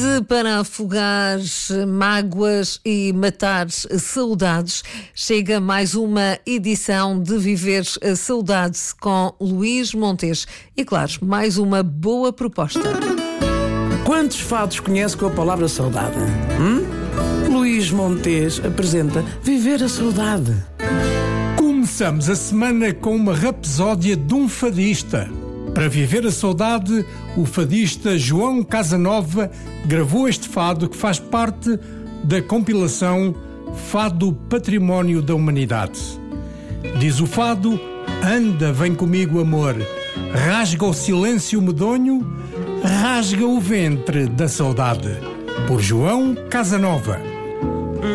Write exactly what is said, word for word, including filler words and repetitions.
De para afogar mágoas e matar saudades, chega mais uma edição de Viver a Saudade com Luís Montes. E claro, mais uma boa proposta. Quantos fados conhece com a palavra saudade? Hum? Luís Montes apresenta Viver a Saudade. Começamos a semana com uma rapsódia de um fadista. Para viver a saudade, o fadista João Casanova gravou este fado que faz parte da compilação Fado Património da Humanidade. Diz o fado: anda, vem comigo, amor, rasga o silêncio medonho, rasga o ventre da saudade. Por João Casanova.